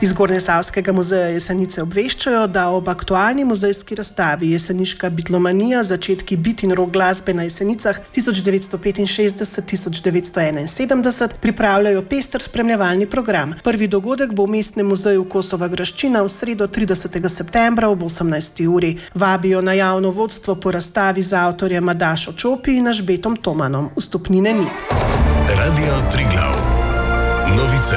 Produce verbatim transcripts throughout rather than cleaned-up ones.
Iz Gornjesavskega muzeja Jesenice obveščajo, da ob aktualni muzejski razstavi Jeseniška bitlomanija, začetki bit in rok glasbe na Jesenicah tisoč devetsto petinšestdeset do tisoč devetsto enainsedemdeset pripravljajo pester spremljevalni program. Prvi dogodek bo v Mestnem muzeju Kosova graščina v sredo tridesetega septembra ob osemnajsti uri. Vabijo na javno vodstvo po razstavi z avtorjem Adašo Čopi in Alžbetom Tomanom. Vstopnine ni. Radio Triglav. Novice.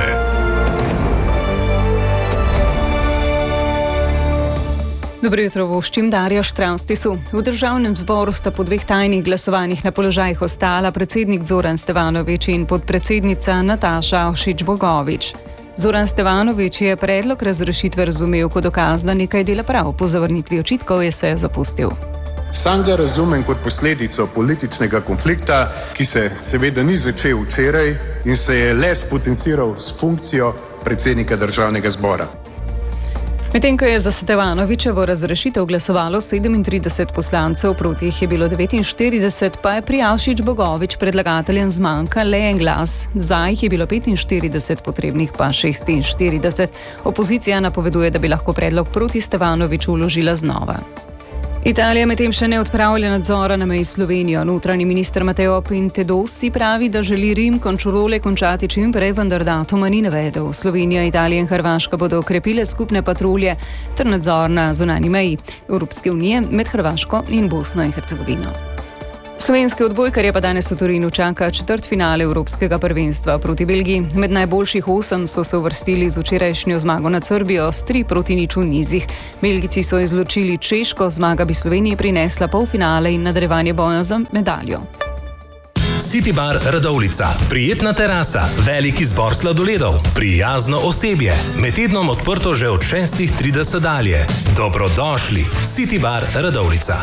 Dobro jutro, voščim Darja Štravstisu. V državnem zboru sta po dveh tajnih glasovanjih na položajih ostala predsednik Zoran Stevanović in podpredsednica Nataša Avšič-Bogovič. Zoran Stevanović je predlog razrešitve razumel kot dokaz, da nekaj dela prav. Po zavrnitvi očitkov je sejo zapustil. Sam ga razumem kot posledico političnega konflikta, ki se seveda ni začel včeraj in se je le spotenciral s funkcijo predsednika državnega zbora. Medtem ko je za Stevanovićevo razrešitev glasovalo sedemintrideset poslancev, proti jih je bilo devetinštirideset, pa je pri Avšič-Bogovič predlagateljem zmanjka le en glas. Za jih je bilo petinštirideset, potrebnih pa šestinštirideset. Opozicija napoveduje, da bi lahko predlog proti Stevanoviću vložila znova. Italija medtem še ne odpravlja nadzora na meji s Slovenijo. Notranji minister Matteo Piantedosi pravi, da želi Rim kontrole končati čim prej, vendar datuma ni navedel. Slovenija, Italija in Hrvaška bodo okrepile skupne patrulje ter nadzor na zunanji meji Evropske unije med Hrvaško in Bosno in Hercegovino. Slovenske odbojkarje pa danes v Torinu čaka četrtfinale Evropskega prvenstva proti Belgiji. Med najboljših osem so se uvrstili z včerajšnjo zmago nad Srbijo s tri proti nič v nizih. Belgijci so izločili Češko, zmaga bi Sloveniji prinesla polfinale in nadaljevanje boja za medaljo. City Bar Radovljica. Prijetna terasa, velik izbor sladoledov, prijazno osebje. Med tednom odprto že od šestih trideset dalje. Dobrodošli. City Bar Radovljica.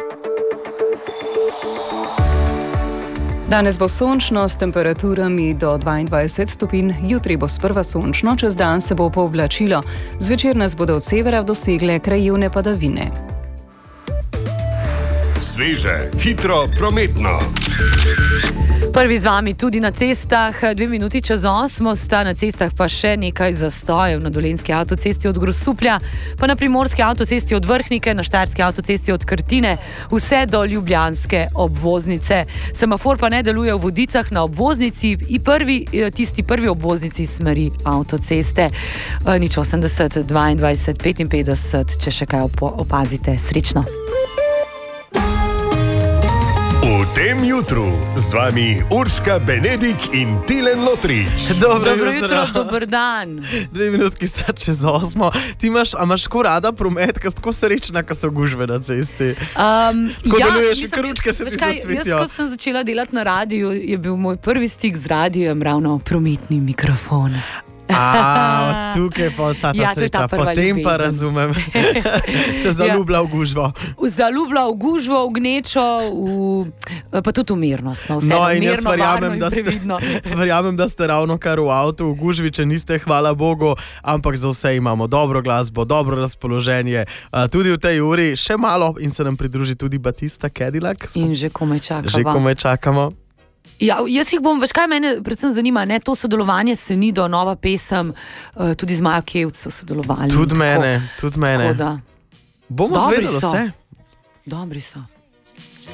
Danes bo sončno s temperaturami do dvaindvajset stopinj, jutri bo sprva sončno, čez dan se bo pooblačilo. Zvečer nas bodo od severa dosegle krajevne padavine. Sveže, hitro, prometno. Prvi z vami tudi na cestah, dve minuti čez osmo sta na cestah pa še nekaj zastojev na Dolenjski avtocesti od Grosuplja, pa na Primorski avtocesti od Vrhnike, na Štajerski avtocesti od Krtine, vse do Ljubljanske obvoznice. Semafor pa ne deluje v Vodicah na obvoznici, in prvi, tisti prvi obvoznici smeri avtoceste. Nič osemdeset, dvaindvajset, petinpetdeset, če še kaj opazite. Srečno! V tem jutru z vami Urška Benedik in Tilen Lotrič. Dobro, Dobro jutro, jutro, dober dan. Dve minutki sta čez osmo. Ti imaš, a imaš ko rada promet, ko si tako srečna, ko so gužve na cesti? Um, ko ja, deluješ in kručke se ti kaj, zasvetijo. Jaz, ko sem začela delati na radiju, je bil moj prvi stik z radijem ravno prometni mikrofon. A, tukaj pa sta ta ja, sreča, potem pa razumem. Se zaljublja v gužvo. Zaljublja v gužvo, v gnečo, v, pa tudi v mirnost. No, no in jaz verjamem, da ste, verjamem, da ste ravno kar v avtu, v gužvi, če niste, hvala Bogu, ampak za vse imamo dobro glasbo, dobro razpoloženje. Tudi v tej uri še malo in se nam pridruži tudi Batista Cadillac. In že komaj čakamo. Že komaj čakamo. Ja, jaz jih bom, veš kaj mene predvsem zanima, ne, to sodelovanje s Senido, nova pesem, tudi z Majo Kevc so sodelovali. Tudi mene, tudi mene. Da, bomo zvedeli vse. Dobri so.